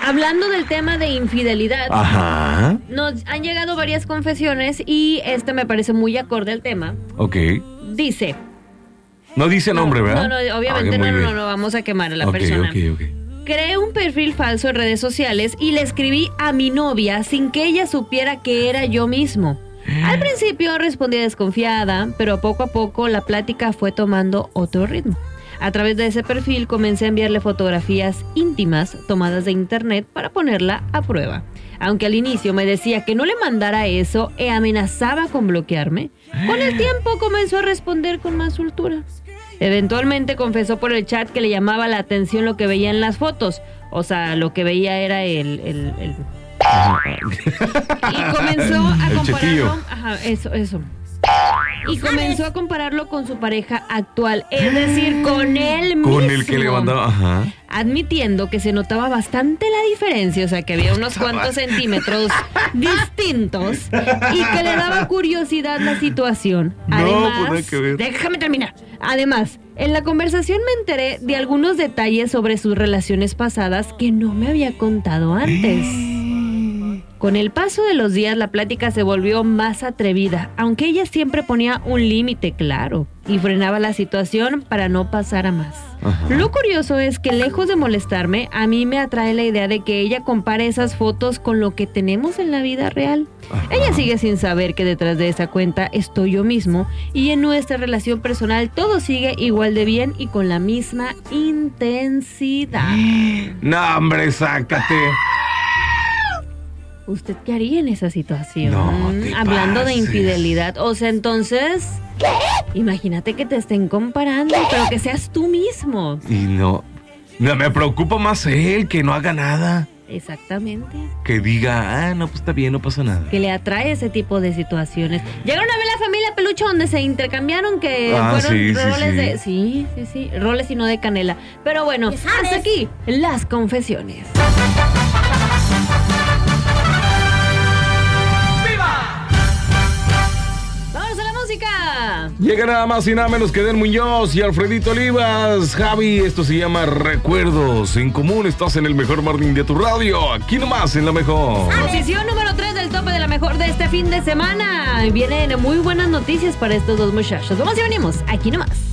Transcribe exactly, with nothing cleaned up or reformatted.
hablando del tema de infidelidad, Ajá. nos han llegado varias confesiones y este me parece muy acorde al tema. Ok. Dice... No dice nombre, no, ¿verdad? No, no, obviamente Ah, no, muy no, bien. no, no, vamos a quemar a la Ok, persona. ok, ok. Creé un perfil falso en redes sociales y le escribí a mi novia sin que ella supiera que era yo mismo. Al principio respondía desconfiada, pero poco a poco la plática fue tomando otro ritmo. A través de ese perfil comencé a enviarle fotografías íntimas tomadas de internet para ponerla a prueba. Aunque al inicio me decía que no le mandara eso e amenazaba con bloquearme, con el tiempo comenzó a responder con más soltura. Eventualmente confesó por el chat que le llamaba la atención lo que veía en las fotos. O sea, lo que veía era el... el, el... Y comenzó a El compararlo... chetillo. Ajá, eso, eso. Y comenzó a compararlo con su pareja actual, es decir, con él mismo. Con el que le mandaba, ajá. Admitiendo que se notaba bastante la diferencia, o sea, que había unos cuantos centímetros distintos y que le daba curiosidad la situación. No, Además, pues nada que ver. déjame terminar. Además, en la conversación me enteré de algunos detalles sobre sus relaciones pasadas que no me había contado antes. Con el paso de los días la plática se volvió más atrevida, aunque ella siempre ponía un límite claro y frenaba la situación para no pasar a más. Ajá. Lo curioso es que lejos de molestarme, a mí me atrae la idea de que ella compare esas fotos con lo que tenemos en la vida real. Ajá. Ella sigue sin saber que detrás de esa cuenta estoy yo mismo y en nuestra relación personal todo sigue igual de bien y con la misma intensidad. No, hombre, sácate. ¿Usted qué haría en esa situación? No te Hablando de pases. infidelidad. O sea, entonces... ¿Qué? Imagínate que te estén comparando, pero que seas tú mismo. Y no, no, me preocupa más él, que no haga nada. Exactamente. Que diga, ah, no, pues está bien, no pasa nada. Que le atrae ese tipo de situaciones. Llegaron a ver la familia Peluche donde se intercambiaron que Ah, fueron sí, sí, roles sí. de... Sí, sí, sí. Roles y no de canela. Pero bueno, hasta aquí las confesiones. ¡Vamos a la música! Llega nada más y nada menos que Den Muñoz y Alfredito Olivas. Javi, esto se llama Recuerdos. En común estás en el mejor morning de tu radio. Aquí nomás en la mejor. Posición número tres del tope de la mejor de este fin de semana. Vienen muy buenas noticias para estos dos muchachos. Vamos y venimos, aquí nomás.